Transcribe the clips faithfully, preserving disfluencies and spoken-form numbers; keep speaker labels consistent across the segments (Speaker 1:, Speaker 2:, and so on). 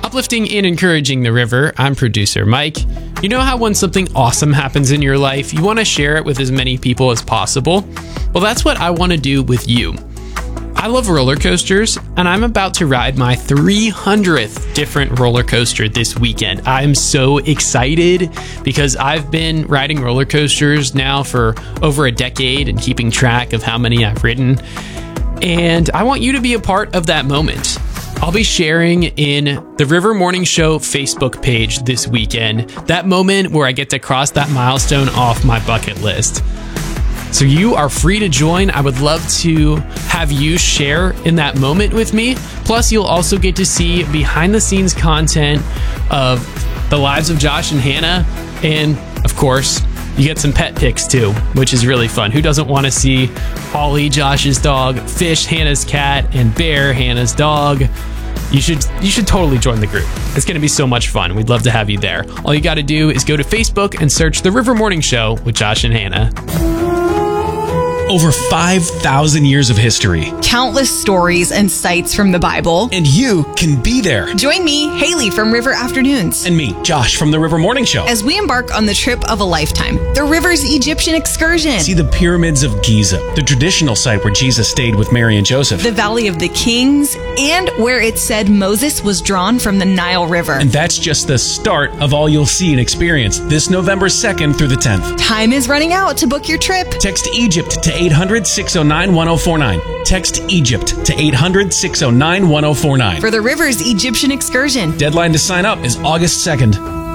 Speaker 1: Uplifting and encouraging the river, I'm producer Mike. You know how when something awesome happens in your life, you want to share it with as many people as possible? Well, that's what I want to do with you. I love roller coasters, and I'm about to ride my three hundredth different roller coaster this weekend. I'm so excited because I've been riding roller coasters now for over a decade and keeping track of how many I've ridden. And I want you to be a part of that moment. I'll be sharing in the River Morning Show Facebook page this weekend that moment where I get to cross that milestone off my bucket list. So you are free to join. I would love to have you share in that moment with me. Plus, you'll also get to see behind the scenes content of the lives of Josh and Hannah. And of course, you get some pet pics too, which is really fun. Who doesn't want to see Ollie, Josh's dog, Fish, Hannah's cat, and Bear, Hannah's dog? You should you should totally join the group. It's going to be so much fun. We'd love to have you there. All you got to do is go to Facebook and search The River Morning Show with Josh and Hannah.
Speaker 2: Over five thousand years of history.
Speaker 3: Countless stories and sights from the Bible.
Speaker 2: And you can be there.
Speaker 3: Join me, Haley from River Afternoons.
Speaker 2: And me, Josh from the River Morning Show.
Speaker 3: As we embark on the trip of a lifetime, the River's Egyptian excursion.
Speaker 2: See the pyramids of Giza, the traditional site where Jesus stayed with Mary and Joseph.
Speaker 3: The Valley of the Kings, and where it said Moses was drawn from the Nile River.
Speaker 2: And that's just the start of all you'll see and experience this November second through the tenth.
Speaker 3: Time is running out to book your trip.
Speaker 2: Text Egypt to eight hundred, six oh nine, one oh four nine. Text Egypt to eight hundred, six oh nine, one oh four nine.
Speaker 3: For the River's Egyptian excursion.
Speaker 2: Deadline to sign up is August second.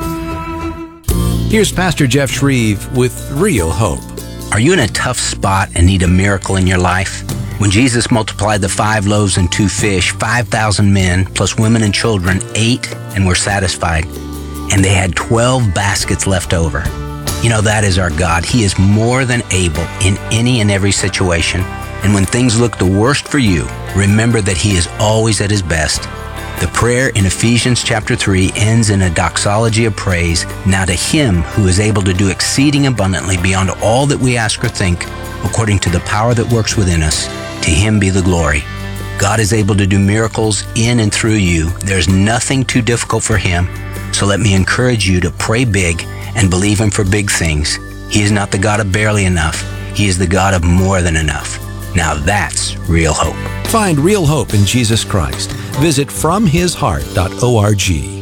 Speaker 4: Here's Pastor Jeff Shreve with Real Hope.
Speaker 5: Are you in a tough spot and need a miracle in your life? When Jesus multiplied the five loaves and two fish, five thousand men, plus women and children, ate and were satisfied. And they had twelve baskets left over. You know, that is our God. He is more than able in any and every situation. And when things look the worst for you, remember that He is always at His best. The prayer in Ephesians chapter three ends in a doxology of praise. Now to Him who is able to do exceeding abundantly beyond all that we ask or think, according to the power that works within us, to Him be the glory. God is able to do miracles in and through you. There's nothing too difficult for Him. So let me encourage you to pray big and believe Him for big things. He is not the God of barely enough. He is the God of more than enough. Now that's real hope.
Speaker 4: Find real hope in Jesus Christ. Visit from his heart dot org.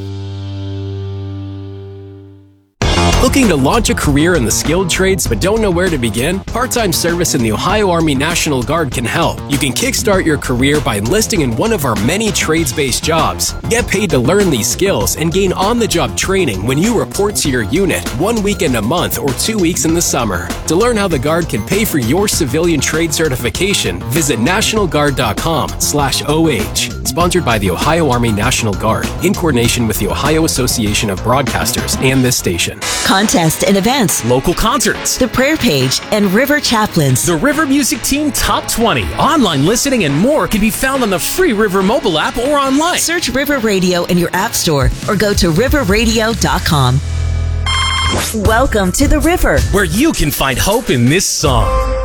Speaker 6: Looking to launch a career in the skilled trades but don't know where to begin? Part-time service in the Ohio Army National Guard can help. You can kickstart your career by enlisting in one of our many trades-based jobs. Get paid to learn these skills and gain on-the-job training when you report to your unit one weekend a month or two weeks in the summer. To learn how the Guard can pay for your civilian trade certification, visit national guard dot com slash O H. Sponsored by the Ohio Army National Guard in coordination with the Ohio Association of Broadcasters and this station.
Speaker 7: Contests and events,
Speaker 8: local concerts,
Speaker 7: the prayer page, and River Chaplains.
Speaker 8: The River Music Team Top twenty, online listening, and more can be found on the free River mobile app or online.
Speaker 7: Search River Radio in your app store or go to river radio dot com. Welcome to the River,
Speaker 8: where you can find hope in this song.